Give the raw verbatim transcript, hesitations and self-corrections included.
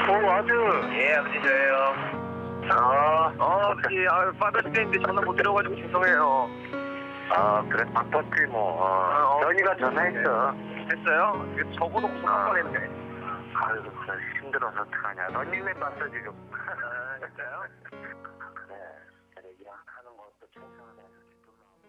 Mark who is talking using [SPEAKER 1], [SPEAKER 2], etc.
[SPEAKER 1] 어, 아주.
[SPEAKER 2] 예, 아버지 저예요.
[SPEAKER 1] 아,
[SPEAKER 2] 어, 아버지, 아, 파더스데이인데 전화 못 드려가지고 죄송해요.
[SPEAKER 1] 아, 그래, 바빴지, 뭐.
[SPEAKER 2] 어,
[SPEAKER 1] 어, 연희가 전화했어.
[SPEAKER 2] 됐어요? 이거 적어놓고서
[SPEAKER 1] 아.
[SPEAKER 2] 깜빡했네.
[SPEAKER 1] 아이고, 그래, 힘들어서 어떡하냐. 런닝맨 봤어, 지금.
[SPEAKER 2] 아, 진짜요?
[SPEAKER 1] 그래, 그래, 이 하는 것도 최선을 해.